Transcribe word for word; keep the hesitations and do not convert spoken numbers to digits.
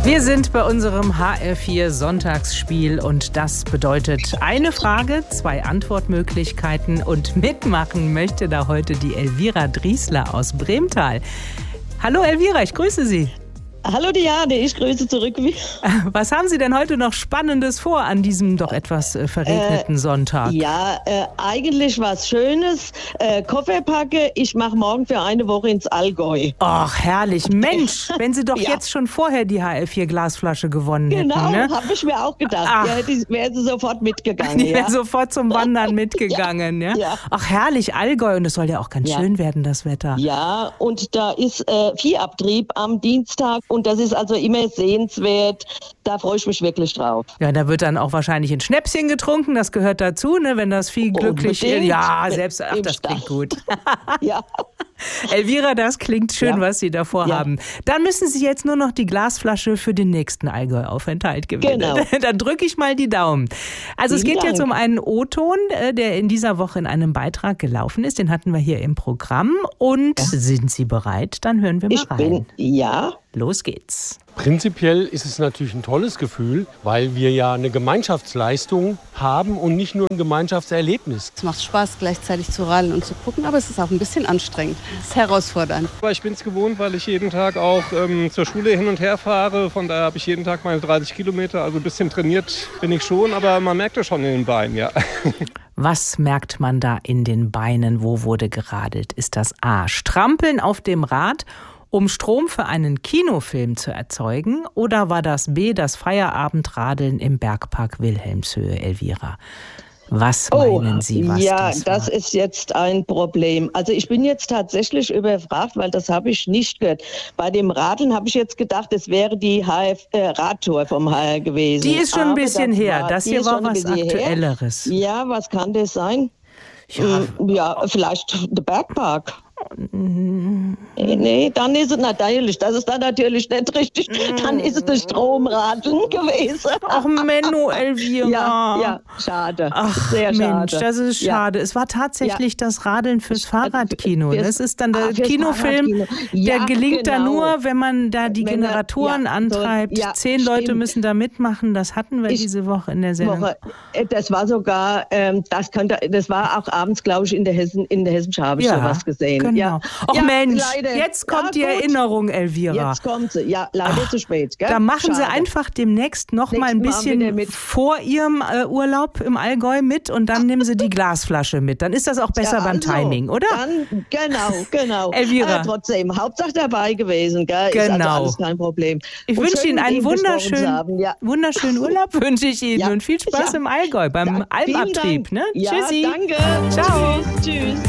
Wir sind bei unserem H R vier Sonntagsspiel und das bedeutet eine Frage, zwei Antwortmöglichkeiten und mitmachen möchte da heute die Elvira Driesler aus Bremtal. Hallo Elvira, ich grüße Sie. Hallo Diane, ich grüße zurück. Was haben Sie denn heute noch Spannendes vor an diesem doch etwas äh, verregneten äh, Sonntag? Ja, äh, eigentlich was Schönes. Äh, Koffer packe, ich mache morgen für eine Woche ins Allgäu. Ach, herrlich. Mensch, wenn Sie doch ja. jetzt schon vorher die H R vier Glasflasche gewonnen genau, hätten. Genau, ne? Habe ich mir auch gedacht. Ach. Ja, die wäre sie sofort mitgegangen. Die wäre ja. sofort zum Wandern mitgegangen. ja. Ja? Ja. Ach, herrlich, Allgäu. Und es soll ja auch ganz ja. schön werden, das Wetter. Ja, und da ist äh, Viehabtrieb am Dienstag. Und das ist also immer sehenswert. Da freue ich mich wirklich drauf. Ja, da wird dann auch wahrscheinlich ein Schnäpschen getrunken. Das gehört dazu, ne? Wenn das Vieh glücklich ist. Ja, selbst. Ach, das klingt gut. ja. Elvira, das klingt schön, ja. was Sie davor ja. haben. Dann müssen Sie jetzt nur noch die Glasflasche für den nächsten Allgäu-Aufenthalt gewinnen. Genau. Dann drücke ich mal die Daumen. Also Vielen es geht Dank. jetzt um einen O-Ton, der in dieser Woche in einem Beitrag gelaufen ist. Den hatten wir hier im Programm. Und ja. sind Sie bereit? Dann hören wir mal ich rein. Bin, ja. Los geht's. Prinzipiell ist es natürlich ein tolles Gefühl, weil wir ja eine Gemeinschaftsleistung haben und nicht nur ein Gemeinschaftserlebnis. Es macht Spaß, gleichzeitig zu radeln und zu gucken, aber es ist auch ein bisschen anstrengend. Es ist herausfordernd. Aber ich bin es gewohnt, weil ich jeden Tag auch ähm, zur Schule hin und her fahre. Von daher habe ich jeden Tag meine dreißig Kilometer. Also ein bisschen trainiert bin ich schon, aber man merkt es schon in den Beinen, ja. Was merkt man da in den Beinen? Wo wurde geradelt? Ist das A, Strampeln auf dem Rad, um Strom für einen Kinofilm zu erzeugen? Oder war das B, das Feierabendradeln im Bergpark Wilhelmshöhe, Elvira? Was meinen Sie, was ja, das war? das ist jetzt ein Problem. Also ich bin jetzt tatsächlich überfragt, weil das habe ich nicht gehört. Bei dem Radeln habe ich jetzt gedacht, es wäre die H F, äh, Radtour vom H R gewesen. Die ist schon ein Aber bisschen das her. War, das hier war was Aktuelleres. Her. Ja, was kann das sein? Ja, ja vielleicht der Bergpark. Nee, dann ist es natürlich, das ist dann natürlich nicht richtig, dann ist es das Stromradeln gewesen. Ach Menno, Elvira. Ja, ja, schade. Ach Sehr Mensch, schade. das ist schade. Ja. Es war tatsächlich ja. das Radeln fürs Fahrradkino. Das ist dann der ah, Kinofilm, ja, der gelingt genau. da nur, wenn man da die wenn Generatoren ja, antreibt. So, ja, Zehn stimmt. Leute müssen da mitmachen, das hatten wir ich, diese Woche in der Sendung. Woche. Das war sogar, ähm, das könnte, das war auch abends, glaube ich, in der Hessen, in der Hessenschau habe ich ja. sowas gesehen. Genau. Ja. Ach ja, Mensch, leider. jetzt kommt ja, die Erinnerung, Elvira. Jetzt kommt sie. Ja, leider Ach, zu spät. Gell? Da machen Schade. Sie einfach demnächst noch mal ein bisschen vor Ihrem äh, Urlaub im Allgäu mit und dann nehmen Sie die Glasflasche mit. Dann ist das auch besser ja, beim also, Timing, oder? Dann, genau, genau. Elvira. Aber trotzdem, Hauptsache dabei gewesen. Gell? Genau. Ist also alles kein Problem. Ich wünsche Ihnen einen wunderschönen, ja. wunderschönen Urlaub, wünsche ich Ihnen. Ja. Und viel Spaß ja. im Allgäu, beim ja. Almabtrieb. Ne? Ja, Tschüssi. danke. Ciao. Tschüss. Tschüss.